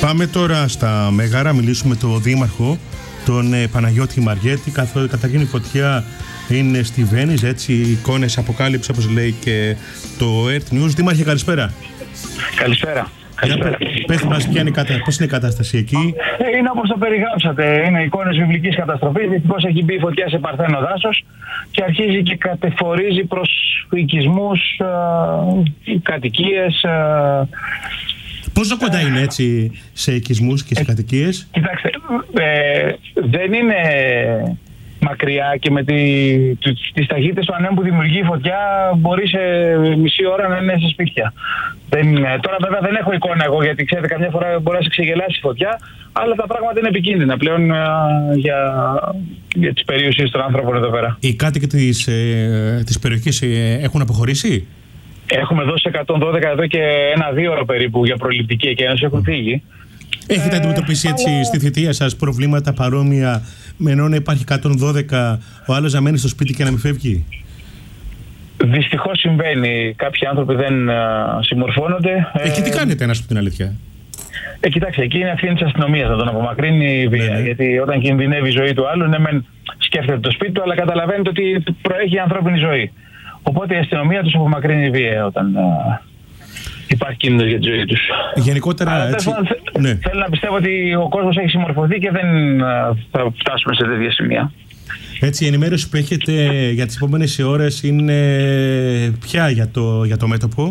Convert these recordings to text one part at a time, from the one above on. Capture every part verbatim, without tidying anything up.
Πάμε τώρα στα Μέγαρα, μιλήσουμε με τον Δήμαρχο, τον ε, Παναγιώτη Μαριέτη. Καθώς καταρχήν η φωτιά είναι στη Βένιζ, έτσι, εικόνες αποκάλυψη όπως λέει και το Earth News. Δήμαρχε, καλησπέρα. Καλησπέρα. Καλησπέρα. Πες μας ποια είναι, πώς είναι η κατάσταση εκεί. Είναι όπως το περιγράψατε. Είναι εικόνες βιβλικής καταστροφής. Δυστυχώς έχει μπει η φωτιά σε παρθένο δάσος και αρχίζει και κατεφορίζει προς οικισμούς, κατοικίες. Πόσο κοντά είναι έτσι σε οικισμούς και σε κατοικίες? Κοιτάξτε, ε, δεν είναι μακριά και με τη, τις ταχύτητες του ανέμου που δημιουργεί η φωτιά μπορεί σε μισή ώρα να είναι σε σπίτια. Δεν είναι. Τώρα βέβαια δεν έχω εικόνα εγώ, γιατί ξέρετε καμιά φορά μπορεί να σε ξεγελάσει η φωτιά, αλλά τα πράγματα είναι επικίνδυνα πλέον α, για, για τις περιουσίες των άνθρωπων εδώ πέρα. Οι κάτοικοι της, ε, της περιοχής ε, έχουν αποχωρήσει? Έχουμε δώσει εκατόν δώδεκα εδώ και ένα δύο ώρο περίπου για προληπτική εκένωση, έχουν φύγει. Έχετε ε, αντιμετωπίσει έτσι αλλά... στη θητεία σας προβλήματα παρόμοια με ενώ να υπάρχει εκατόν δώδεκα, ο άλλος να μένει στο σπίτι και να μην φεύγει? Δυστυχώς συμβαίνει. Κάποιοι άνθρωποι δεν α, συμμορφώνονται. Εκεί τι κάνετε, να σου πω την αλήθεια? Ε, κοιτάξτε, εκεί είναι ευθύνη της αστυνομίας να τον απομακρύνει η βία. Ναι, ναι. Γιατί όταν κινδυνεύει η ζωή του άλλου, ναι, μεν σκέφτεται το σπίτι του, αλλά καταλαβαίνετε ότι προέχει η ανθρώπινη ζωή. Οπότε η αστυνομία τους απομακρύνει η βία όταν α, υπάρχει κίνδυνος για τη ζωή τους. Γενικότερα, αλλά, έτσι, θε, ναι. Θέλω να πιστεύω ότι ο κόσμος έχει συμμορφωθεί και δεν α, θα φτάσουμε σε τέτοια σημεία. Έτσι, η ενημέρωση που έχετε για τις επόμενες ώρες είναι ποια για το, για το μέτωπο?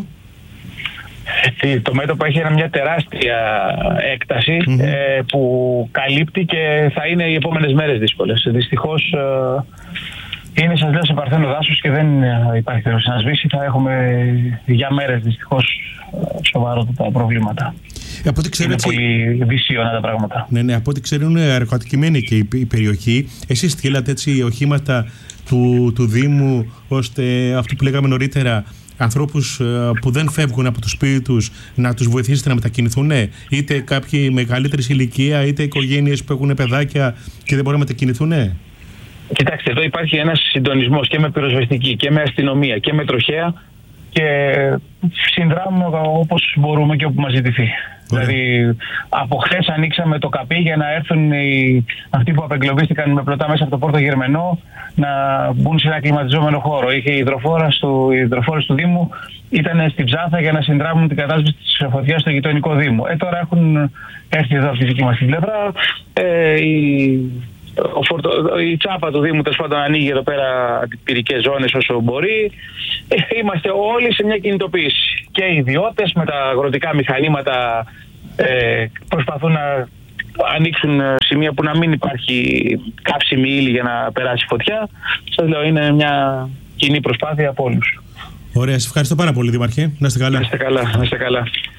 Ε, το μέτωπο έχει μια τεράστια έκταση mm-hmm. ε, που καλύπτει και θα είναι οι επόμενες μέρες δύσκολες. Δυστυχώς ε, είναι, σας λέω, σε παρθένο δάσος και δεν υπάρχει περίπτωση να σβήσει. Θα έχουμε για μέρες δυστυχώς σοβαρότατα προβλήματα. Από ό,τι ξέρω, είναι έτσι... πολύ δυσίωνα τα πράγματα. Ναι, ναι, από ό,τι ξέρω είναι αεροκατοικημένη και η, η περιοχή. Εσείς στείλατε έτσι οχήματα του, του Δήμου, ώστε αυτό που λέγαμε νωρίτερα, ανθρώπους που δεν φεύγουν από το σπίτι τους, να τους βοηθήσετε να μετακινηθούν, ναι. Είτε κάποιοι μεγαλύτερης ηλικία, είτε οικογένειες που έχουν παιδάκια και δεν μπορούν να μετακινηθούν, ναι. Κοιτάξτε, εδώ υπάρχει ένας συντονισμός και με πυροσβεστική και με αστυνομία και με τροχέα και συνδράμουμε όπως μπορούμε και όπου μας ζητηθεί. Ωραία. Δηλαδή, από χθες ανοίξαμε το καπί για να έρθουν οι, αυτοί που απεγκλωβίστηκαν με πλωτά μέσα από το Πόρτο Γερμενό να μπουν σε ένα κλιματιζόμενο χώρο. Είχε οι υδροφόρες του, του Δήμου ήταν στην Ψάθα για να συνδράμουν την κατάσταση της φωτιάς στο γειτονικό Δήμο. Ε, τώρα έχουν έρθει εδώ από τη δική μας την πλευρά. Ε, η, ο φορτο, η τσάπα του Δήμου τέλος πάντων ανοίγει εδώ πέρα αντιπυρικές ζώνες όσο μπορεί. Ε, είμαστε όλοι σε μια κινητοποίηση. Και οι ιδιώτες με τα αγροτικά μηχανήματα ε, προσπαθούν να ανοίξουν σημεία που να μην υπάρχει καύσιμη ύλη για να περάσει φωτιά. Σας λέω, είναι μια κοινή προσπάθεια από όλους. Ωραία, σας ευχαριστώ πάρα πολύ, Δήμαρχε. Να είστε καλά. Να είστε καλά, να είστε καλά.